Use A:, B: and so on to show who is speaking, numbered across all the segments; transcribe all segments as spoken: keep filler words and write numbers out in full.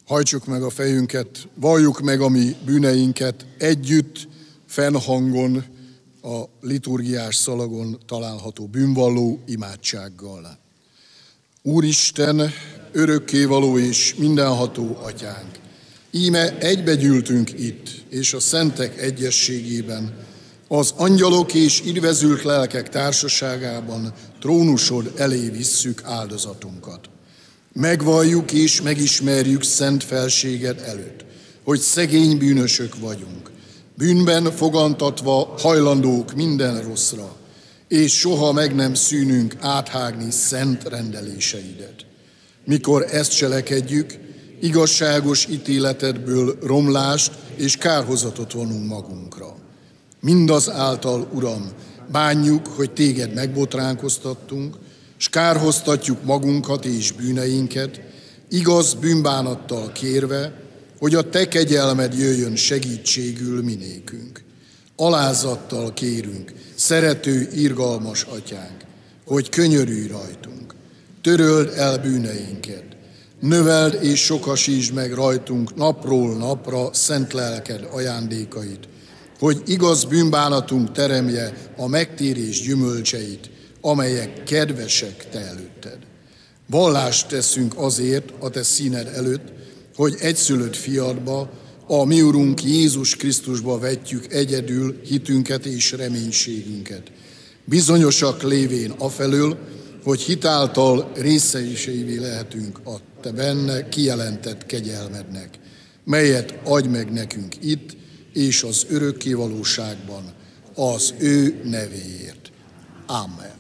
A: Hajtsuk meg a fejünket, valljuk meg a mi bűneinket együtt, fennhangon, a liturgiás szalagon található bűnvalló imádsággal. Úristen, örökkévaló és mindenható atyánk, íme egybegyűltünk itt, és a szentek egyességében, az angyalok és irvezült lelkek társaságában trónusod elé visszük áldozatunkat. Megvalljuk és megismerjük szent felséged előtt, hogy szegény bűnösök vagyunk, bűnben fogantatva hajlandók minden rosszra, és soha meg nem szűnünk áthágni szent rendeléseidet. Mikor ezt cselekedjük, igazságos ítéletedből romlást és kárhozatot vonunk magunkra. Mindazáltal, Uram, bánjuk, hogy téged megbotránkoztattunk, s kárhoztatjuk magunkat és bűneinket, igaz bűnbánattal kérve, hogy a te kegyelmed jöjjön segítségül minékünk. Alázattal kérünk, szerető, irgalmas atyánk, hogy könyörülj rajtunk, töröld el bűneinket, növeld és sokasítsd meg rajtunk napról napra szent lelked ajándékait, hogy igaz bűnbánatunk teremje a megtérés gyümölcseit, amelyek kedvesek te előtted. Vallást teszünk azért a te színed előtt, hogy egyszülött fiadba, a mi Urunk Jézus Krisztusba vetjük egyedül hitünket és reménységünket. Bizonyosak lévén afelől, hogy hitáltal részeseivé lehetünk a te benne kijelentett kegyelmednek, melyet adj meg nekünk itt és az örökké valóságban, az ő nevéért. Amen.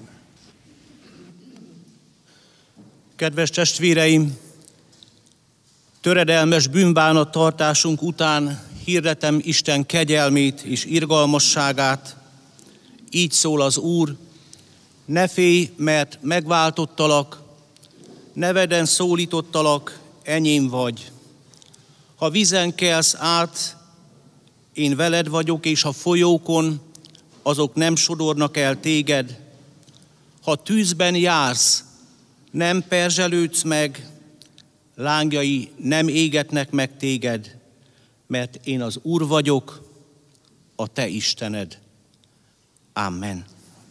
B: Kedves testvéreim, töredelmes bűnbánattartásunk után hirdetem Isten kegyelmét és irgalmasságát. Így szól az Úr: ne félj, mert megváltottalak, neveden szólítottalak, enyém vagy. Ha vízen kelsz át, én veled vagyok, és a folyókon, azok nem sodornak el téged. Ha tűzben jársz, nem perzselődsz meg, lángjai nem égetnek meg téged, mert én az Úr vagyok, a te Istened. Amen.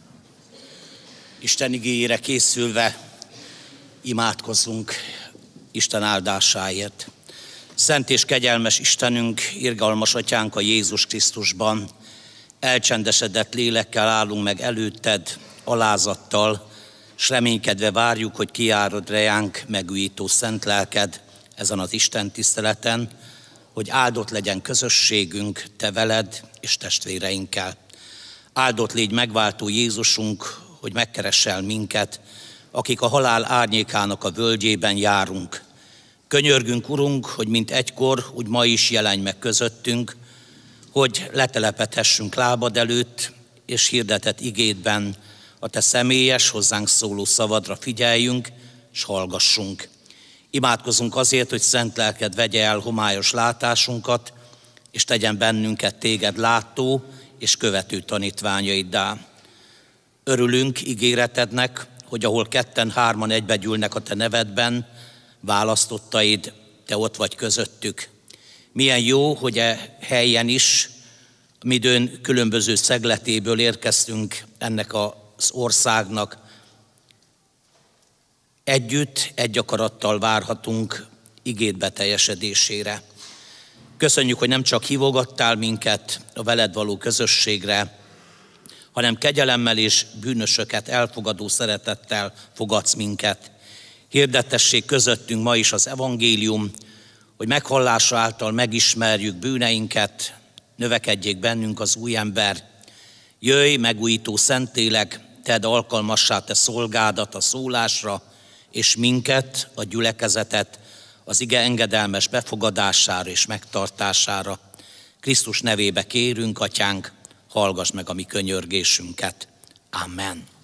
C: Isten igéjére készülve imádkozzunk Isten áldásáért. Szent és kegyelmes Istenünk, irgalmas atyánk a Jézus Krisztusban, elcsendesedett lélekkel állunk meg előtted, alázattal, s reménykedve várjuk, hogy kiárod rejánk megújító szent lelked ezen az Isten tiszteleten, hogy áldott legyen közösségünk te veled és testvéreinkkel. Áldott légy megváltó Jézusunk, hogy megkeressel minket, akik a halál árnyékának a völgyében járunk. Könyörgünk, Urunk, hogy mint egykor, úgy ma is jelenj meg közöttünk, hogy letelepedhessünk lábad előtt, és hirdetett igédben a te személyes, hozzánk szóló szavadra figyeljünk, s hallgassunk. Imádkozunk azért, hogy szent lelked vegye el homályos látásunkat, és tegyen bennünket téged látó és követő tanítványaiddá. Örülünk ígéretednek, hogy ahol ketten-hárman egybegyűlnek a te nevedben, választottaid, te ott vagy közöttük. Milyen jó, hogy e helyen is, midőn különböző szegletéből érkeztünk ennek az országnak, együtt, egy akarattal várhatunk igéd beteljesedésére. Köszönjük, hogy nem csak hívogattál minket a veled való közösségre, hanem kegyelemmel és bűnösöket elfogadó szeretettel fogadsz minket. Hirdettessék közöttünk ma is az evangélium, hogy meghallása által megismerjük bűneinket, növekedjék bennünk az új ember. Jöjj, megújító Szentlélek, tedd alkalmassá te szolgádat a szólásra, és minket, a gyülekezetet, az ige engedelmes befogadására és megtartására. Krisztus nevébe kérünk, Atyánk, hallgass meg a mi könyörgésünket. Amen.